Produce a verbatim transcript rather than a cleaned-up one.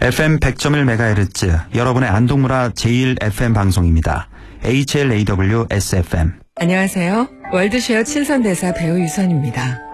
에프엠 백 점 일 메가헤르츠 여러분의 안동문화 제일 에프엠 방송입니다. 에이치엘에이더블유 에스에프엠. 안녕하세요. 월드쉐어 친선대사 배우 유선입니다.